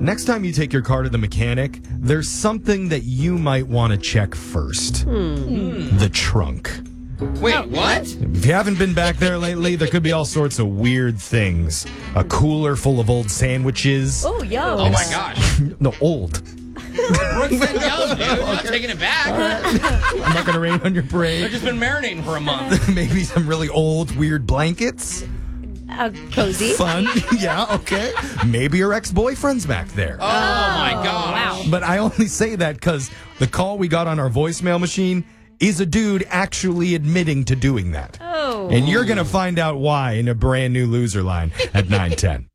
next time you take your car to the mechanic, there's something that you might want to check first. The trunk. Wait, what? If you haven't been back there lately, there could be all sorts of weird things. A cooler full of old sandwiches. Oh, yum. Oh my gosh. No, old. Brooke said yum, dude. I'm not taking it back. I'm not going to rain on your I've parade. just been marinating for a month. Maybe some really old, weird blankets. Cozy. Fun. Yeah, okay. Maybe your ex-boyfriend's back there. Oh my gosh. Wow. But I only say that because the call we got on our voicemail machine is a dude actually admitting to doing that. Oh. And you're going to find out why in a brand new loser line at 9:10.